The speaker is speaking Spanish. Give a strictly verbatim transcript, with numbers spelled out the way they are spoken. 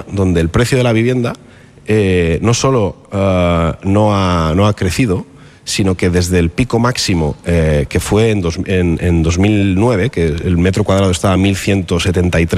donde el precio de la vivienda eh, no solo uh, no, ha, no ha crecido, sino que desde el pico máximo eh, que fue en, dos, en, en dos mil nueve, que el metro cuadrado estaba a mil ciento setenta y tres